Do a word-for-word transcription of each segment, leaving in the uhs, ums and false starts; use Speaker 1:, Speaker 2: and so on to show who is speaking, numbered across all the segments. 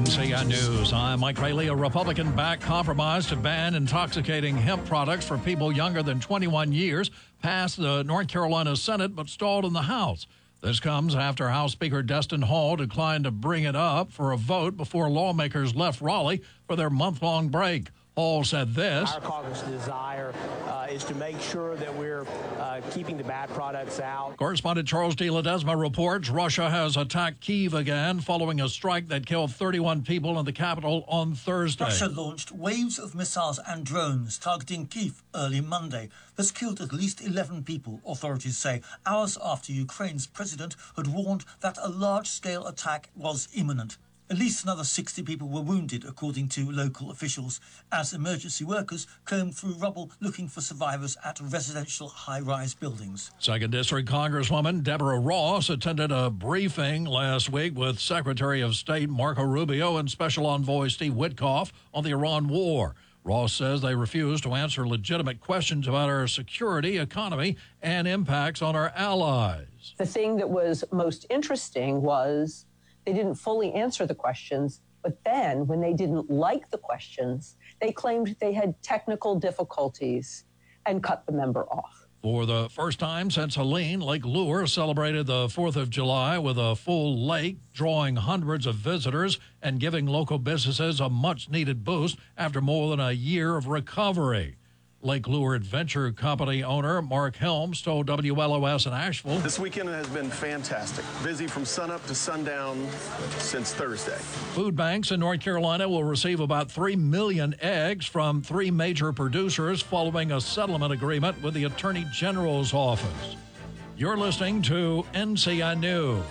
Speaker 1: N C I News. I'm Mike Rayleigh. A Republican-backed compromise to ban intoxicating hemp products for people younger than twenty-one years passed the North Carolina Senate but stalled in the House. This comes after House Speaker Destin Hall declined to bring it up for a vote before lawmakers left Raleigh for their month-long break. Hall said this.
Speaker 2: Our caucus desire uh, is to make sure that we're uh, keeping the bad products out.
Speaker 1: Correspondent Charles D. Ledesma reports Russia has attacked Kyiv again following a strike that killed thirty-one people in the capital on Thursday.
Speaker 3: Russia launched waves of missiles and drones targeting Kyiv early Monday. This killed at least eleven people, authorities say, hours after Ukraine's president had warned that a large-scale attack was imminent. At least another sixty people were wounded, according to local officials, as emergency workers combed through rubble looking for survivors at residential high-rise buildings.
Speaker 1: Second District Congresswoman Deborah Ross attended a briefing last week with Secretary of State Marco Rubio and Special Envoy Steve Witkoff on the Iran war. Ross says they refuse to answer legitimate questions about our security, economy, and impacts on our allies.
Speaker 4: The thing that was most interesting was they didn't fully answer the questions, but then when they didn't like the questions, they claimed they had technical difficulties and cut the member off.
Speaker 1: For the first time since Helene, Lake Lure celebrated the fourth of July with a full lake, drawing hundreds of visitors and giving local businesses a much-needed boost after more than a year of recovery. Lake Lure Adventure Company owner Mark Helms told W L O S in Asheville.
Speaker 5: This weekend has been fantastic. Busy from sunup to sundown since Thursday.
Speaker 1: Food banks in North Carolina will receive about three million eggs from three major producers following a settlement agreement with the Attorney General's office. You're listening to N C I News.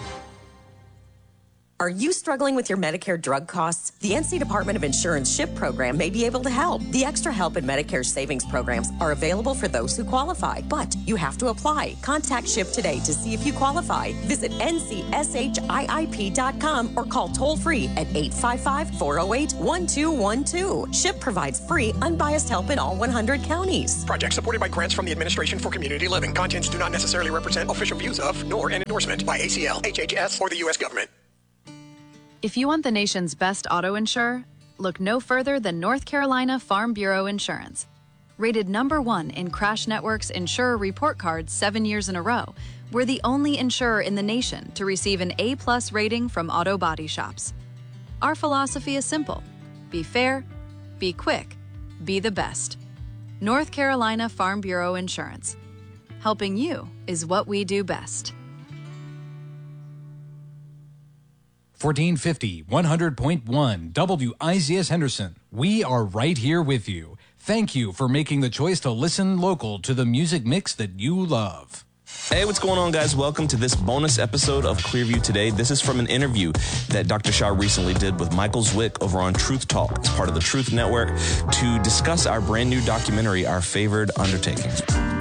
Speaker 6: Are you struggling with your Medicare drug costs? The N C Department of Insurance SHIP program may be able to help. The Extra Help and Medicare savings programs are available for those who qualify, but you have to apply. Contact SHIP today to see if you qualify. Visit N C S H I I P dot com or call toll-free at eight five five, four oh eight, one two one two. SHIP provides free, unbiased help in all one hundred counties.
Speaker 7: Project supported by grants from the Administration for Community Living. Contents do not necessarily represent official views of, nor an endorsement by A C L, H H S, or the U S government.
Speaker 8: If you want the nation's best auto insurer, look no further than North Carolina Farm Bureau Insurance. Rated number one in Crash Network's Insurer Report Card seven years in a row, we're the only insurer in the nation to receive an A-plus rating from auto body shops. Our philosophy is simple. Be fair, be quick, be the best. North Carolina Farm Bureau Insurance. Helping you is what we do best.
Speaker 9: fourteen fifty, one hundred point one, W I Z S Henderson. We are right here with you. Thank you for making the choice to listen local to the music mix that you love.
Speaker 10: Hey, what's going on, guys? Welcome to this bonus episode of Clearview Today. This is from an interview that Doctor Shaw recently did with Michael Zwick over on Truth Talk. It's part of the Truth Network to discuss our brand new documentary, Our Favored Undertakings.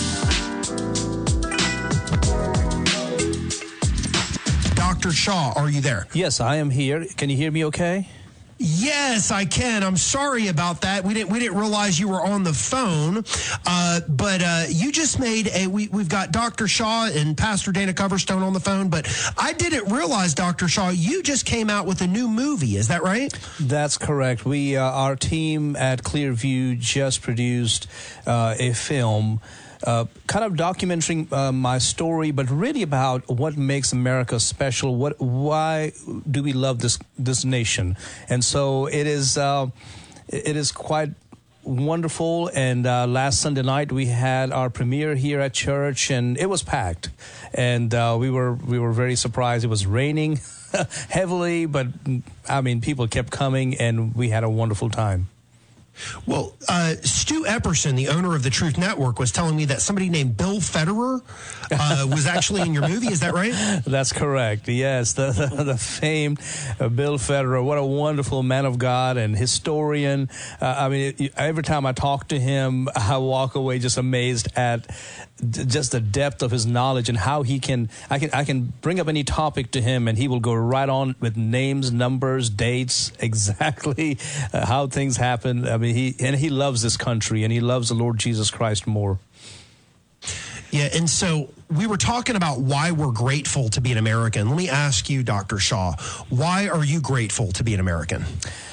Speaker 11: Doctor Shaw, are you there?
Speaker 12: Yes, I am here. Can you hear me okay?
Speaker 11: Yes, I can. I'm sorry about that. We didn't we didn't realize you were on the phone. Uh, but uh, you just made a we, we've got Doctor Shaw and Pastor Dana Coverstone on the phone, but I didn't realize, Doctor Shaw, you just came out with a new movie. Is that right?
Speaker 12: That's correct. We uh, our team at Clearview just produced uh, a film Uh, kind of documenting uh, my story, but really about what makes America special. What, why do we love this this nation? And so it is. Uh, it is quite wonderful. And uh, last Sunday night we had our premiere here at church, and it was packed. And uh, we were we were very surprised. It was raining heavily, but I mean, people kept coming, and we had a wonderful time.
Speaker 11: Well, uh, Stu Epperson, the owner of the Truth Network, was telling me that somebody named Bill Federer uh, was actually in your movie. Is that right?
Speaker 12: That's correct. Yes, the the, the famed uh, Bill Federer. What a wonderful man of God and historian. Uh, I mean, it, every time I talk to him, I walk away just amazed at d- just the depth of his knowledge and how he can. I can I can bring up any topic to him, and he will go right on with names, numbers, dates, exactly uh, how things happen. I mean, he and he loves this country, and he loves the Lord Jesus Christ more.
Speaker 11: Yeah, and so we were talking about why we're grateful to be an American. Let me ask you, Doctor Shaw, why are you grateful to be an American?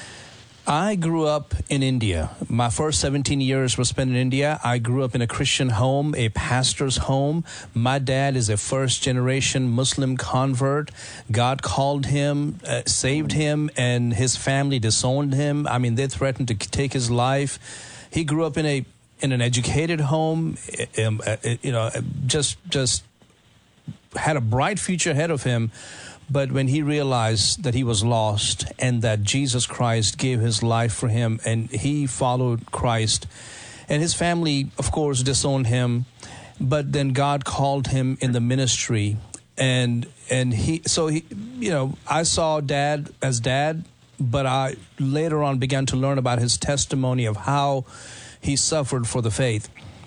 Speaker 12: I grew up in India. My first seventeen years were spent in India. I grew up in a Christian home, a pastor's home. My dad is a first-generation Muslim convert. God called him, uh, saved him, and his family disowned him. I mean, they threatened to take his life. He grew up in a in an educated home, um, uh, you know, just just had a bright future ahead of him. But when he realized that he was lost and that Jesus Christ gave his life for him and he followed Christ, and his family, of course, disowned him, but then God called him in the ministry. And and he, so he, you know, I saw dad as dad, but I later on began to learn about his testimony of how he suffered for the faith.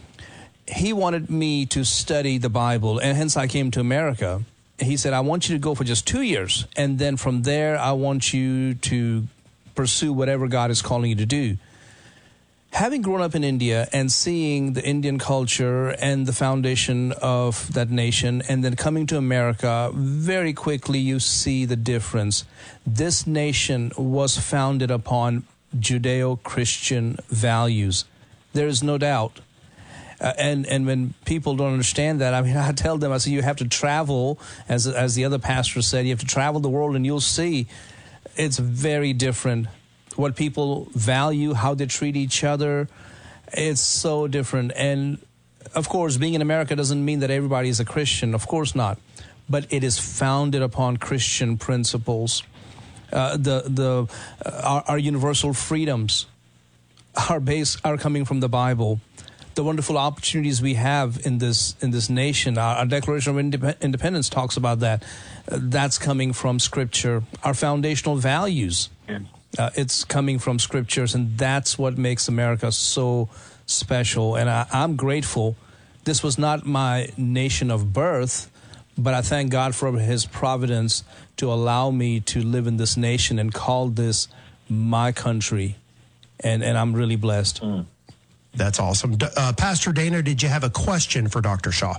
Speaker 12: He wanted me to study the Bible, and hence I came to America. He said, I want you to go for just two years, and then from there, I want you to pursue whatever God is calling you to do. Having grown up in India and seeing the Indian culture and the foundation of that nation, and then coming to America, very quickly you see the difference. This nation was founded upon Judeo-Christian values. There is no doubt. Uh, and and when people don't understand that, I mean, I tell them, I say, you have to travel, as as the other pastor said, you have to travel the world and you'll see it's very different. What people value, how they treat each other, it's so different. And, of course, being in America doesn't mean that everybody is a Christian. Of course not. But it is founded upon Christian principles. Uh, the the uh, our, our universal freedoms are based are coming from the Bible. The wonderful opportunities we have in this in this nation, our, our Declaration of Indep- Independence talks about that. Uh, that's coming from Scripture. Our foundational values, uh, it's coming from Scriptures, and that's what makes America so special. And I, I'm grateful. This was not my nation of birth, but I thank God for His providence to allow me to live in this nation and call this my country. And, and I'm really blessed.
Speaker 11: Mm. That's awesome. Uh, Pastor Dana, did you have a question for Doctor Shaw?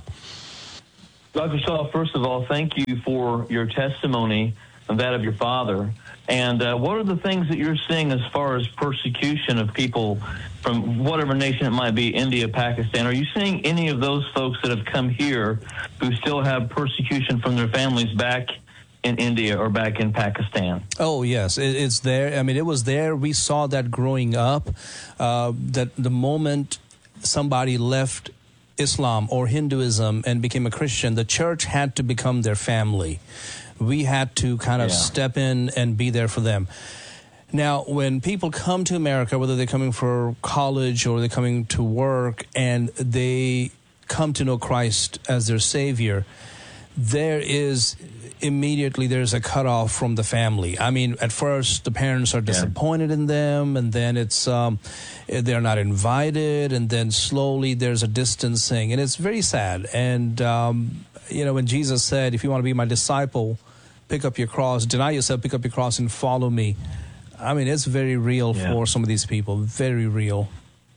Speaker 13: Doctor Shaw, first of all, thank you for your testimony and that of your father. And uh, what are the things that you're seeing as far as persecution of people from whatever nation it might be, India, Pakistan? Are you seeing any of those folks that have come here who still have persecution from their families back in India or back in Pakistan?
Speaker 12: Oh, yes, it, it's there. I mean, it was there. We saw that growing up, uh, that the moment somebody left Islam or Hinduism and became a Christian, the church had to become their family. We had to kind of yeah. step in and be there for them. Now, when people come to America, whether they're coming for college or they're coming to work, and they come to know Christ as their Savior, there is immediately there's a cutoff from the family. I mean, at first the parents are disappointed yeah. in them, and then it's um, they're not invited, and then slowly there's a distancing, and it's very sad. And um, you know, when Jesus said, "If you want to be my disciple, pick up your cross, deny yourself, pick up your cross, and follow me," I mean, it's very real yeah. for some of these people. Very real.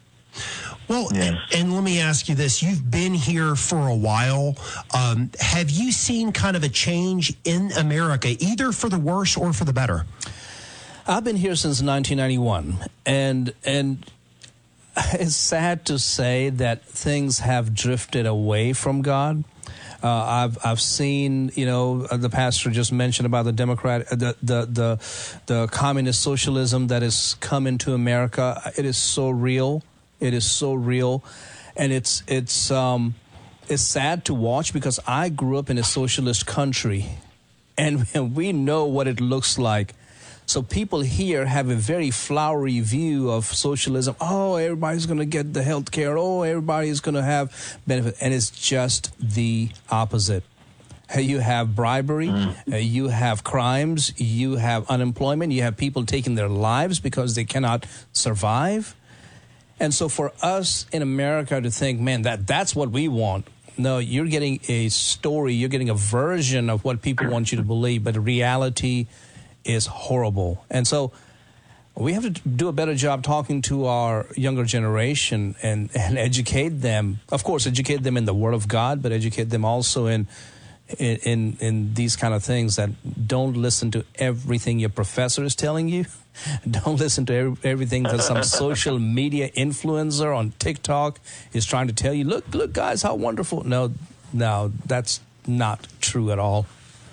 Speaker 11: Well, yes. and, and let me ask you this. You've been here for a while. Um, have you seen kind of a change in America, either for the worse or for the better?
Speaker 12: I've been here since nineteen ninety-one, and and it's sad to say that things have drifted away from God. Uh, I've I've seen, you know, the pastor just mentioned about the Democrat, the the the, the communist socialism that has come into America. It is so real. It is so real, and it's it's um, it's sad to watch because I grew up in a socialist country, and we know what it looks like. So people here have a very flowery view of socialism. Oh, everybody's going to get the health care. Oh, everybody's going to have benefit, and it's just the opposite. You have bribery, mm. uh, you have crimes, you have unemployment, you have people taking their lives because they cannot survive. And so for us in America to think, man, that that's what we want. No, you're getting a story, you're getting a version of what people want you to believe, but the reality is horrible. And so We have to do a better job talking to our younger generation and, and educate them. Of course, educate them in the Word of God, but educate them also in in in, in these kind of things, that don't listen to everything your professor is telling you. Don't listen to every, everything that some social media influencer on TikTok is trying to tell you. Look, look, guys, how wonderful. No, no, that's not true at all.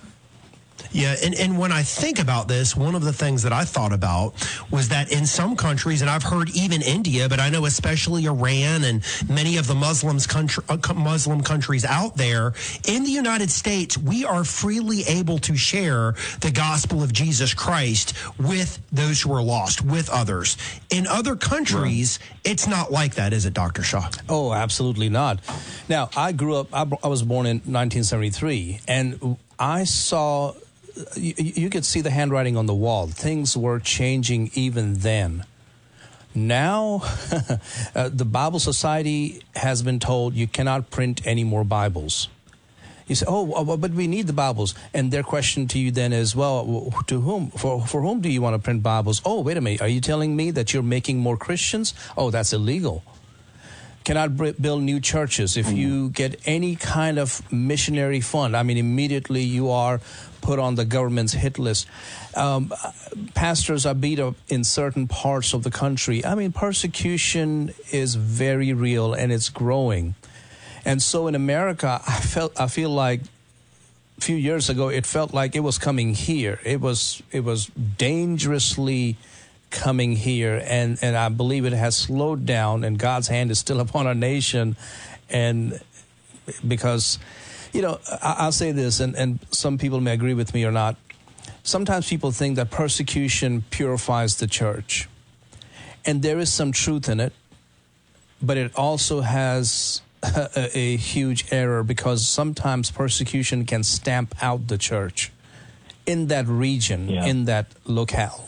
Speaker 11: Yeah, and, and when I think about this, one of the things that I thought about was that in some countries, and I've heard even India, but I know especially Iran and many of the Muslims country, uh, Muslim countries out there, in the United States, we are freely able to share the gospel of Jesus Christ with those who are lost, with others. In other countries, right. It's not like that, is it, Doctor Shah?
Speaker 12: Oh, absolutely not. Now, I grew up, I, I was born in nineteen seventy-three, and I saw... You, you could see the handwriting on the wall. Things were changing even then. Now, uh, the Bible Society has been told you cannot print any more Bibles. You say, oh, but we need the Bibles. And their question to you then is, well, to whom? For, for whom do you want to print Bibles? Oh, wait a minute. Are you telling me that you're making more Christians? Oh, that's illegal. Cannot build new churches. If you get any kind of missionary fund, I mean, immediately you are put on the government's hit list. Um, pastors are beat up in certain parts of the country. I mean, persecution is very real and it's growing. And so in America, I felt, I feel like a few years ago, it felt like it was coming here. It was, it was dangerously coming here, and, and I believe it has slowed down, and God's hand is still upon our nation. And because, you know, I, I'll say this, and, and some people may agree with me or not. Sometimes people think that persecution purifies the church, and there is some truth in it, but it also has a, a huge error, because sometimes persecution can stamp out the church in that region, yeah. in that locale.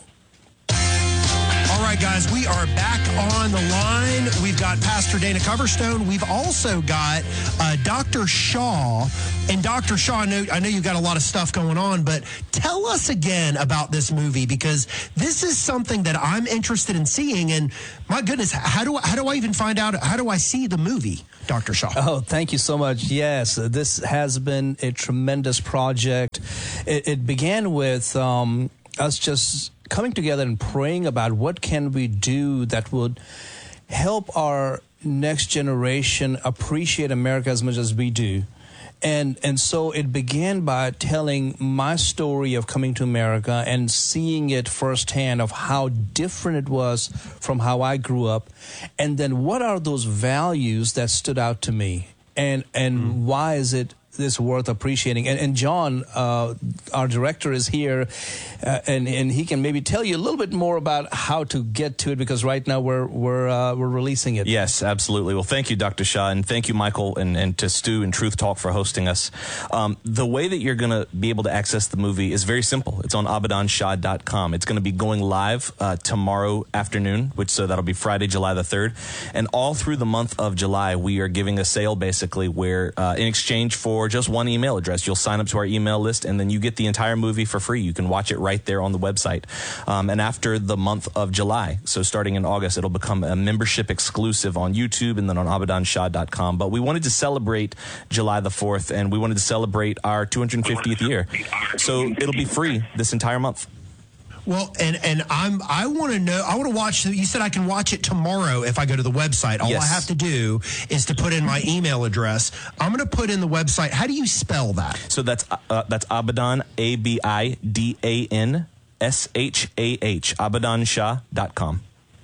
Speaker 11: All right, guys, we are back on the line. We've got Pastor Dana Coverstone. We've also got uh, Doctor Shah. And Doctor Shah, I know, I know you've got a lot of stuff going on, but tell us again about this movie, because this is something that I'm interested in seeing. And my goodness, how do I, how do I even find out? How do I see the movie, Doctor Shah?
Speaker 12: Oh, thank you so much. Yes, this has been a tremendous project. It, it began with um, us just coming together and praying about what can we do that would help our next generation appreciate America as much as we do. And and so it began by telling my story of coming to America and seeing it firsthand of how different it was from how I grew up. And then what are those values that stood out to me? And and mm. why is it this worth appreciating? And, and John, uh, our director, is here, uh, and and he can maybe tell you a little bit more about how to get to it, because right now we're we're uh, we're releasing it.
Speaker 10: Yes, absolutely. Well, thank you, Doctor Shah, and thank you, Michael, and, and to Stu and Truth Talk for hosting us. Um, the way that you're going to be able to access the movie is very simple. It's on abadan shah dot com. It's going to be going live uh, tomorrow afternoon, which so that'll be Friday, July the third, and all through the month of July, we are giving a sale basically where uh, in exchange for just one email address, you'll sign up to our email list, and then you get the entire movie for free. You can watch it right there on the website. Um, and after the month of July, so starting in August, it'll become a membership exclusive on YouTube and then on abadan shah dot com. But we wanted to celebrate July the fourth, and we wanted to celebrate our two hundred fiftieth year. So it'll be free this entire month.
Speaker 11: Well, and and I'm I want to know. I want to watch. You said I can watch it tomorrow if I go to the website. All yes. I have to do is to put in my email address. I'm going to put in the website. How do you spell that?
Speaker 10: So that's uh, that's Abadan, A B I D A N S H A H, abadan shah dot com.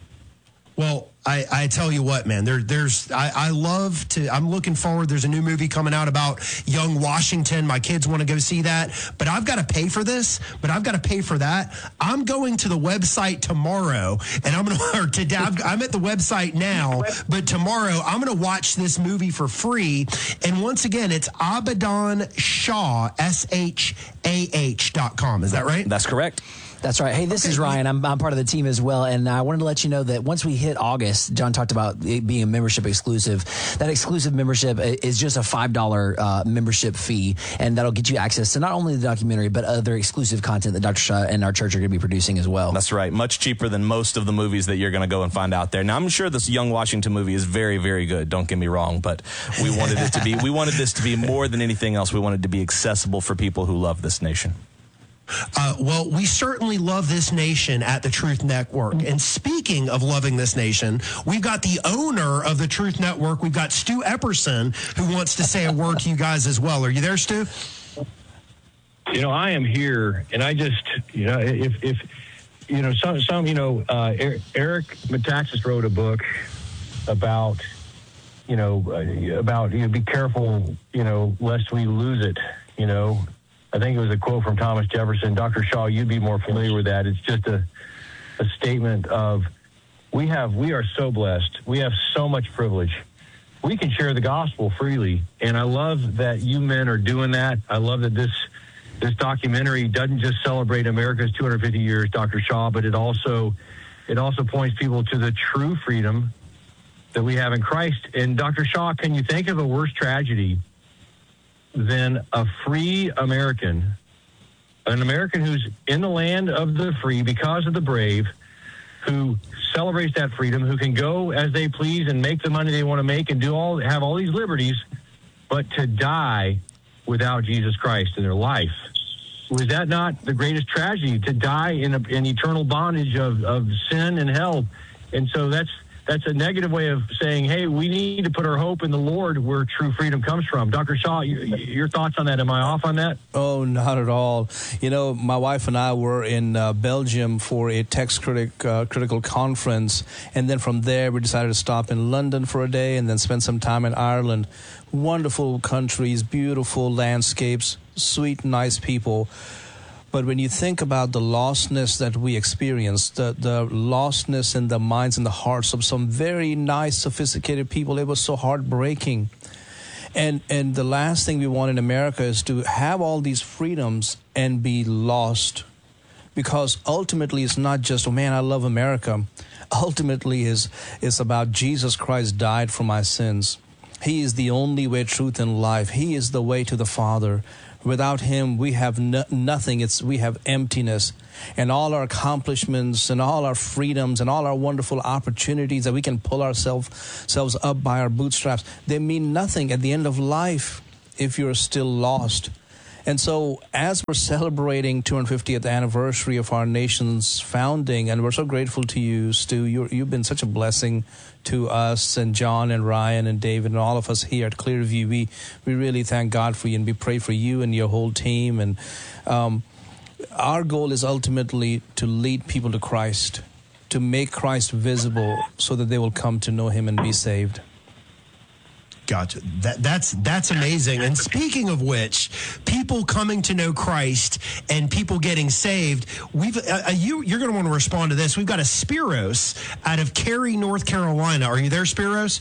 Speaker 11: Well, I, I tell you what, man, there, there's, I, I love to, I'm looking forward. There's a new movie coming out about young Washington. My kids want to go see that, but I've got to pay for this, but I've got to pay for that. I'm going to the website tomorrow, and I'm going to, or today, I'm at the website now, but tomorrow I'm going to watch this movie for free. And once again, it's Abadan Shah, S H A H dot com. Is that right?
Speaker 10: That's correct.
Speaker 14: That's right. Hey, this okay. is Ryan. I'm, I'm part of the team as well, and I wanted to let you know that once we hit August, this. John talked about it being a membership exclusive. That exclusive membership is just a five dollars uh, membership fee, and that'll get you access to not only the documentary, but other exclusive content that Doctor Shaw and our church are going to be producing as well.
Speaker 10: That's right. Much cheaper than most of the movies that you're going to go and find out there. Now, I'm sure this Young Washington movie is very, very good. Don't get me wrong, but we wanted it to be, we wanted this to be more than anything else. We wanted it to be accessible for people who love this nation.
Speaker 11: Uh, well, we certainly love this nation at the Truth Network. And speaking of loving this nation, we've got the owner of the Truth Network. We've got Stu Epperson, who wants to say a word to you guys as well. Are you there, Stu?
Speaker 15: You know, I am here, and I just, you know, if, if you know, some, some you know, uh, Eric Metaxas wrote a book about, you know, uh, about, you know, be careful, you know, lest we lose it, you know. I think it was a quote from Thomas Jefferson. Doctor Shaw, you'd be more familiar with that. It's just a, a statement of we have, we are so blessed. We have so much privilege. We can share the gospel freely. And I love that you men are doing that. I love that this, this documentary doesn't just celebrate America's two hundred fifty years, Doctor Shaw, but it also, it also points people to the true freedom that we have in Christ. And Doctor Shaw, can you think of a worse tragedy than a free American, an American who's in the land of the free because of the brave, who celebrates that freedom, who can go as they please and make the money they want to make and do all, have all these liberties, but to die without Jesus Christ in their life? Was that not the greatest tragedy, to die in a, in eternal bondage of, of sin and hell? And so that's That's a negative way of saying, hey, we need to put our hope in the Lord where true freedom comes from. Doctor Shaw, you, your thoughts on that? Am I off on that?
Speaker 12: Oh, not at all. You know, my wife and I were in uh, Belgium for a text critic, uh, critical conference. And then from there, we decided to stop in London for a day and then spend some time in Ireland. Wonderful countries, beautiful landscapes, sweet, nice people. But when you think about the lostness that we experience, the, the lostness in the minds and the hearts of some very nice, sophisticated people, it was so heartbreaking. And and the last thing we want in America is to have all these freedoms and be lost. Because ultimately it's not just, oh man, I love America. Ultimately is it's about Jesus Christ died for my sins. He is the only way, truth, and life. He is the way to the Father. Without him, we have no, nothing. It's we have emptiness. And all our accomplishments and all our freedoms and all our wonderful opportunities that we can pull ourselves selves up by our bootstraps, they mean nothing at the end of life if you're still lost. And so as we're celebrating two hundred fiftieth anniversary of our nation's founding, and we're so grateful to you, Stu, you're, you've been such a blessing to us and John and Ryan and David and all of us here at Clearview. We, we really thank God for you, and we pray for you and your whole team. And um, our goal is ultimately to lead people to Christ, to make Christ visible so that they will come to know him and be saved.
Speaker 11: Gotcha. That, that's that's amazing. And speaking of which, people coming to know Christ and people getting saved, we've uh, you you're going to want to respond to this. We've got a Spiros out of Cary, North Carolina. Are you there, Spiros?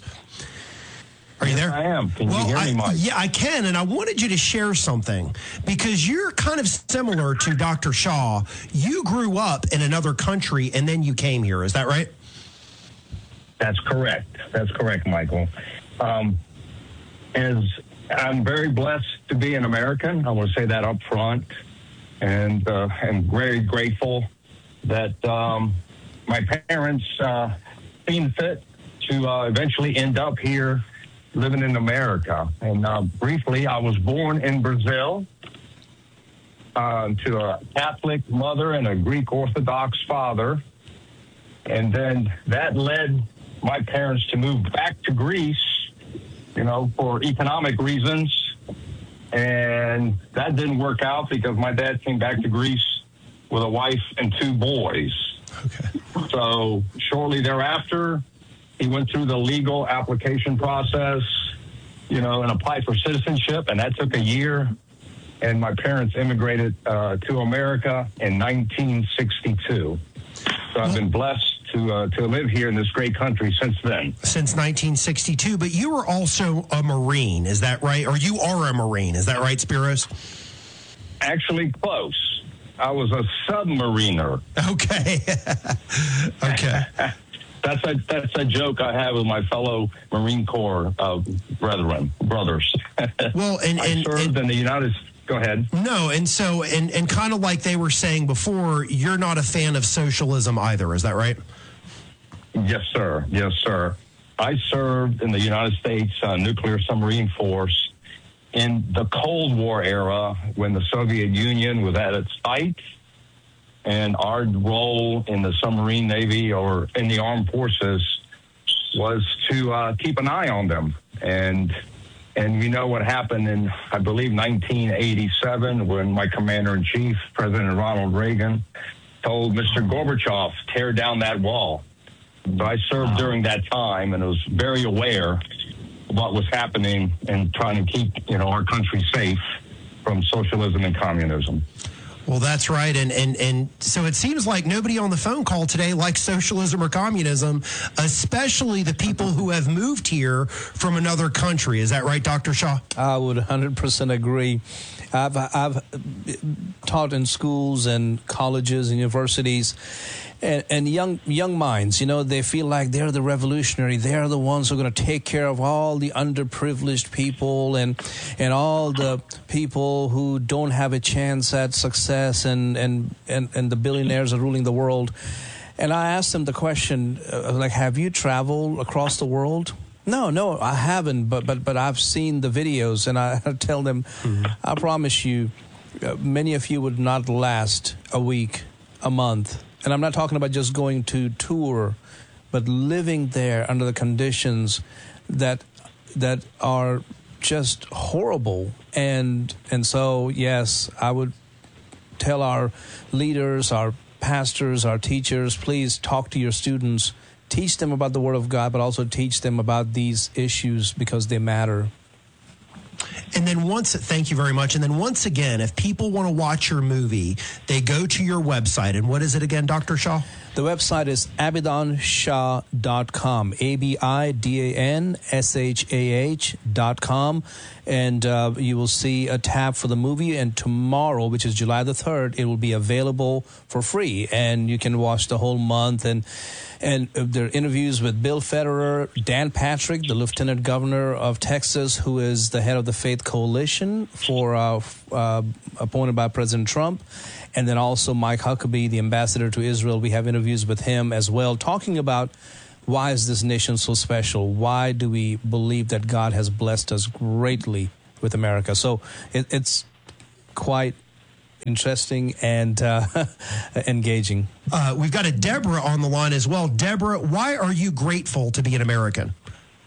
Speaker 11: Are you there?
Speaker 15: I am. Can
Speaker 11: well,
Speaker 15: you hear me, Mike?
Speaker 11: I, yeah, I can. And I wanted you to share something because you're kind of similar to Doctor Shaw. You grew up in another country and then you came here. Is that right?
Speaker 15: That's correct. That's correct, Michael. Um, as I'm very blessed to be an American. I want to say that up front. And uh, I'm very grateful that um, my parents uh, seen fit to uh, eventually end up here living in America. And uh, briefly, I was born in Brazil uh, to a Catholic mother and a Greek Orthodox father. And then that led my parents to move back to Greece, you know, for economic reasons. And that didn't work out because my dad came back to Greece with a wife and two boys.
Speaker 11: Okay.
Speaker 15: So shortly thereafter, he went through the legal application process, you know, and applied for citizenship, and that took a year. And my parents immigrated uh, to America in nineteen sixty-two. So I've been blessed to uh, to live here in this great country since then.
Speaker 11: Since nineteen sixty-two, but you were also a Marine, is that right? Or you are a Marine, is that right, Spiros?
Speaker 15: Actually, close. I was a submariner.
Speaker 11: Okay. Okay.
Speaker 15: That's a that's a joke I have with my fellow Marine Corps uh, brethren, brothers.
Speaker 11: Well, and,
Speaker 15: I
Speaker 11: and,
Speaker 15: served
Speaker 11: and
Speaker 15: in the United States. Go ahead.
Speaker 11: No, and so and and kind of like they were saying before, you're not a fan of socialism either. Is that right?
Speaker 15: Yes, sir. Yes, sir. I served in the United States uh, Nuclear Submarine Force in the Cold War era when the Soviet Union was at its height, and our role in the submarine navy or in the armed forces was to uh, keep an eye on them. And and we know what happened in, I believe, nineteen eighty-seven when my commander-in-chief, President Ronald Reagan, told Mister Gorbachev, tear down that wall. So I served during that time and was very aware of what was happening and trying to keep, you know, our country safe from socialism and communism.
Speaker 11: Well, that's right. And, and, and so it seems like nobody on the phone call today likes socialism or communism, especially the people who have moved here from another country. Is that right, Doctor Shaw?
Speaker 12: I would one hundred percent agree. I've, I've taught in schools and colleges and universities, and, and young young minds, you know, they feel like they're the revolutionary. They're the ones who are going to take care of all the underprivileged people and and all the people who don't have a chance at success, and, and, and, and the billionaires are ruling the world. And I asked them the question, uh, like, have you traveled across the world? No, no, I haven't, but but but I've seen the videos, and I tell them, mm-hmm. I promise you, uh, many of you would not last a week, a month. And I'm not talking about just going to tour, but living there under the conditions that that are just horrible. And and so, yes, I would tell our leaders, our pastors, our teachers, please talk to your students. Teach them about the Word of God, but also teach them about these issues because they matter.
Speaker 11: And then once, thank you very much. And then once again, if people want to watch your movie, they go to your website. And what is it again, Doctor Shaw?
Speaker 12: The website is abidan shah dot com, A B I D A N S H A H dot com. And uh, you will see a tab for the movie. And tomorrow, which is July the third, it will be available for free. And you can watch the whole month. And And there are interviews with Bill Federer, Dan Patrick, the Lieutenant Governor of Texas, who is the head of the Faith Coalition for uh, uh, appointed by President Trump. And then also Mike Huckabee, the ambassador to Israel. We have interviews with him as well, talking about why is this nation so special? Why do we believe that God has blessed us greatly with America? So it, it's quite interesting and uh, engaging.
Speaker 11: Uh, we've got a Deborah on the line as well. Deborah, why are you grateful to be an American?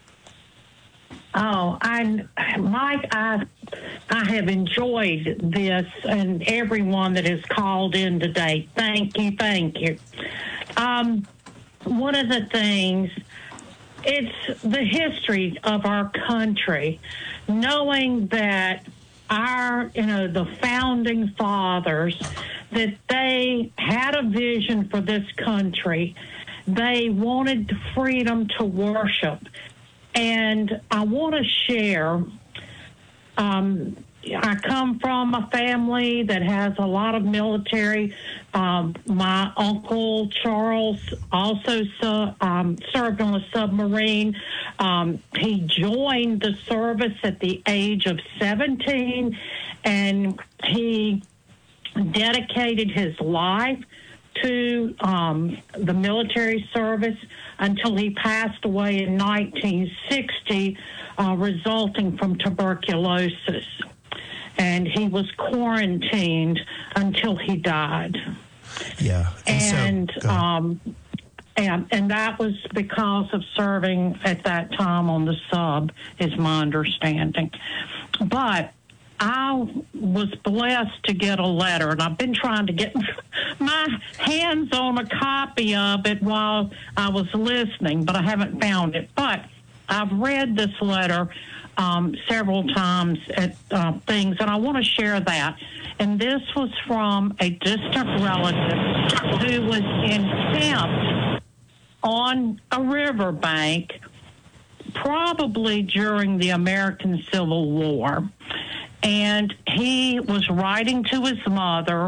Speaker 16: Oh, I, Mike, I, I have enjoyed this and everyone that has called in today. Thank you, thank you. Um, one of the things, it's the history of our country, knowing that our, you know, the founding fathers, that they had a vision for this country. They wanted freedom to worship. And I want to share, um, I come from a family that has a lot of military. Um, my uncle Charles also su- um, served on a submarine. Um, he joined the service at the age of seventeen, and he dedicated his life to um, the military service until he passed away in nineteen sixty, uh, resulting from tuberculosis. And he was quarantined until he died.
Speaker 11: Yeah.
Speaker 16: And,
Speaker 11: and so,
Speaker 16: um, and, and that was because of serving at that time on the sub, is my understanding. But I was blessed to get a letter, and I've been trying to get my hands on a copy of it while I was listening, but I haven't found it. But I've read this letter um, several times at uh, things, and I want to share that. And this was from a distant relative who was encamped on a riverbank, probably during the American Civil War. And he was writing to his mother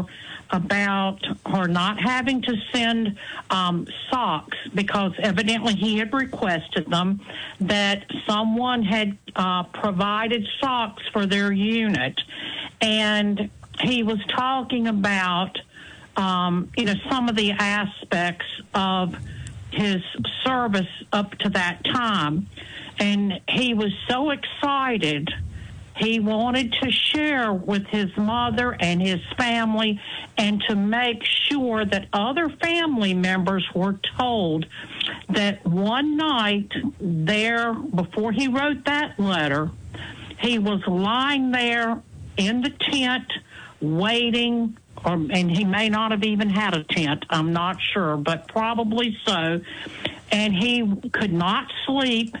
Speaker 16: about her not having to send um, socks because evidently he had requested them, that someone had uh, provided socks for their unit. And he was talking about, um, you know, some of the aspects of his service up to that time. And he was so excited. He wanted to share with his mother and his family and to make sure that other family members were told that one night there, before he wrote that letter, he was lying there in the tent waiting, or, and he may not have even had a tent, I'm not sure, but probably so. And he could not sleep,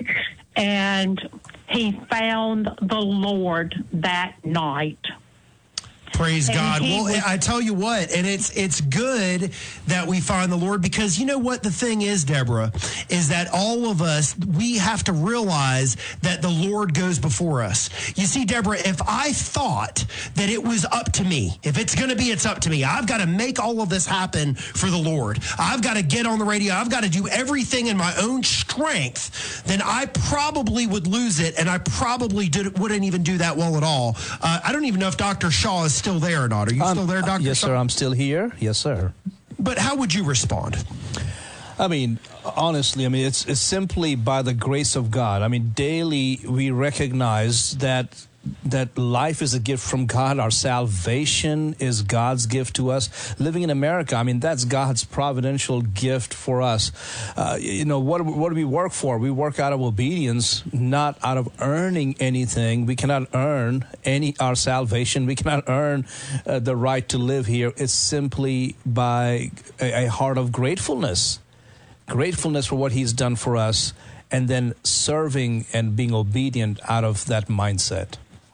Speaker 16: and he found the Lord that night.
Speaker 11: Praise
Speaker 16: And
Speaker 11: God.
Speaker 16: he
Speaker 11: Well,
Speaker 16: was-
Speaker 11: I tell you what, and it's it's good that we find the Lord, because you know what the thing is, Deborah, is that all of us, we have to realize that the Lord goes before us. You see, Deborah, if I thought that it was up to me, if it's going to be, it's up to me, I've got to make all of this happen for the Lord. I've got to get on the radio. I've got to do everything in my own strength, then I probably would lose it, and I probably did, wouldn't even do that well at all. Uh, I don't even know if Doctor Shaw is still there or not. Are you
Speaker 12: Um,
Speaker 11: still there, Doctor
Speaker 12: Yes,
Speaker 11: Shaw?
Speaker 12: sir. I'm still here. Yes, sir.
Speaker 11: But how would you respond?
Speaker 12: I mean, honestly, I mean, it's, it's simply by the grace of God. I mean, daily we recognize that that life is a gift from God. Our salvation is God's gift to us. Living in America, I mean, that's God's providential gift for us. Uh, you know, what, what do we work for? We work out of obedience, not out of earning anything. We cannot earn any our salvation. We cannot earn uh, the right to live here. It's simply by a, a heart of gratefulness. Gratefulness for what he's done for us, and then serving and being obedient out of that mindset.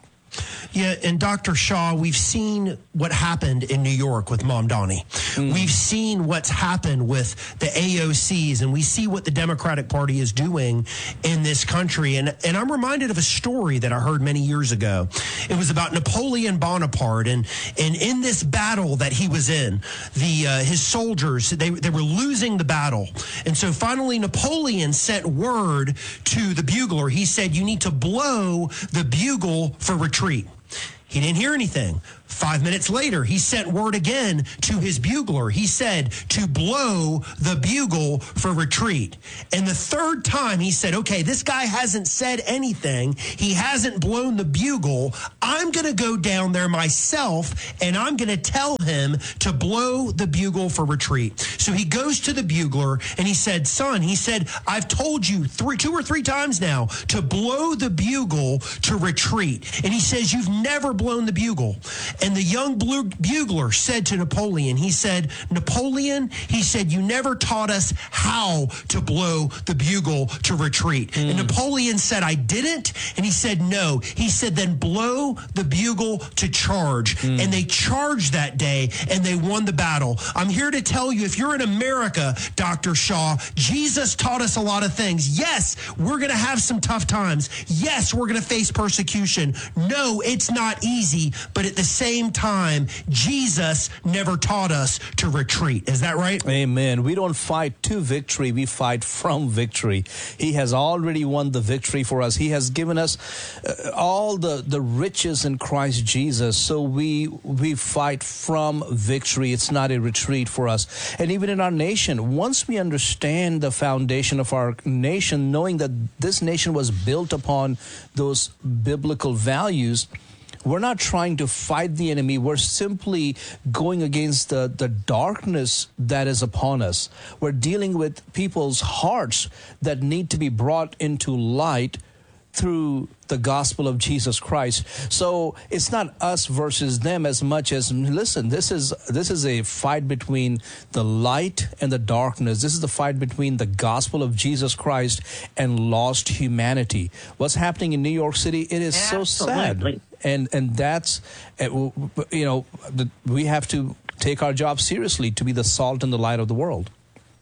Speaker 11: Yeah, and Doctor Shaw, we've seen what happened in New York with Mom Donnie. Mm. We've seen what's happened with the A O Cs, and we see what the Democratic Party is doing in this country. And, and I'm reminded of a story that I heard many years ago. It was about Napoleon Bonaparte, and, and in this battle that he was in, the uh, his soldiers, they, they were losing the battle. And so finally Napoleon sent word to the bugler. He said, you need to blow the bugle for retreat. He didn't hear anything. Five minutes later, he sent word again to his bugler. He said to blow the bugle for retreat. And the third time he said, okay, this guy hasn't said anything. He hasn't blown the bugle. I'm going to go down there myself, and I'm going to tell him to blow the bugle for retreat. So he goes to the bugler, and he said, son, he said, I've told you three, two or three times now to blow the bugle to retreat. And he says, you've never blown the bugle. And the young bugler said to Napoleon, he said, Napoleon, he said, you never taught us how to blow the bugle to retreat. Mm. And Napoleon said, I didn't. And he said, no. He said, then blow the bugle to charge. Mm. And they charged that day, and they won the battle. I'm here to tell you, if you're in America, Doctor Shaw, Jesus taught us a lot of things. Yes, we're going to have some tough times. Yes, we're going to face persecution. No, it's not easy. But at the same time, Jesus never taught us to retreat. Is that right?
Speaker 12: Amen. We don't fight to victory. We fight from victory. He has already won the victory for us. He has given us uh, all the, the riches in Christ Jesus. So we, we fight from victory. It's not a retreat for us. And even in our nation, once we understand the foundation of our nation, knowing that this nation was built upon those biblical values, we're not trying to fight the enemy. We're simply going against the, the darkness that is upon us. We're dealing with people's hearts that need to be brought into light through the gospel of Jesus Christ. So it's not us versus them as much as, listen, this is this is a fight between the light and the darkness. This is the fight between the gospel of Jesus Christ and lost humanity. What's happening in New York City, it is
Speaker 16: Absolutely.
Speaker 12: so sad. And and that's, you know, we have to take our job seriously to be the salt and the light of the world.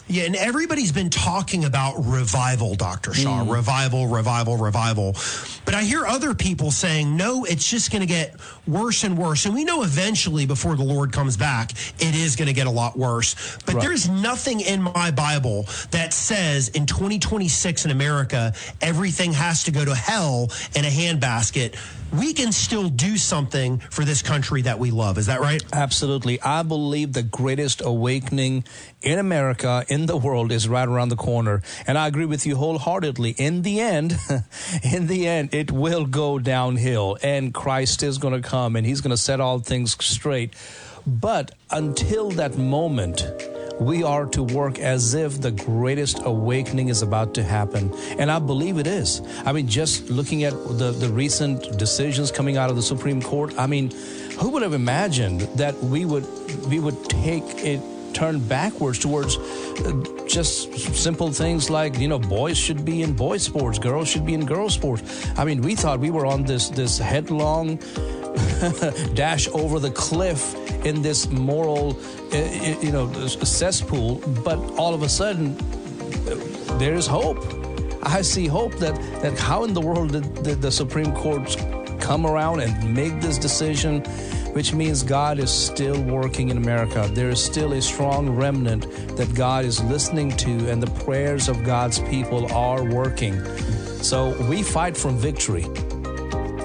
Speaker 11: Yeah, and everybody's been talking about revival, Doctor Shaw. Mm. Revival, revival, revival. But I hear other people saying, no, it's just going to get worse and worse. And we know eventually, before the Lord comes back, it is going to get a lot worse. But right. there's nothing in my Bible that says in twenty twenty-six in America, everything has to go to hell in a handbasket. We can still do something for this country that we love. Is that right?
Speaker 12: Absolutely. I believe the greatest awakening in America, in the world, is right around the corner. And I agree with you wholeheartedly. In the end, in the end, it will go downhill, and Christ is going to come, and he's going to set all things straight. But until that moment, we are to work as if the greatest awakening is about to happen. And I believe it is. I mean, just looking at the, the recent decisions coming out of the Supreme Court, I mean, who would have imagined that we would we would take it turn backwards towards uh, just simple things like, you know, boys should be in boys sports, girls should be in girls sports. I mean, we thought we were on this this headlong dash over the cliff in this moral, uh, you know, cesspool, but all of a sudden there is hope. I see hope that that how in the world did the, the Supreme Court come around and make this decision, which means God is still working in America. There is still a strong remnant that God is listening to, and the prayers of God's people are working. So we fight from victory.